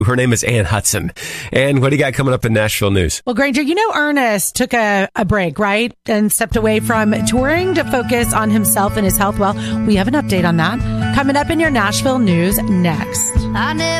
Her name is Ann Hudson. And what do you got coming up in Nashville news? Well, Granger, Ernest took a break, right? And stepped away from touring to focus on himself and his health. Well, we have an update on that coming up in your Nashville news next.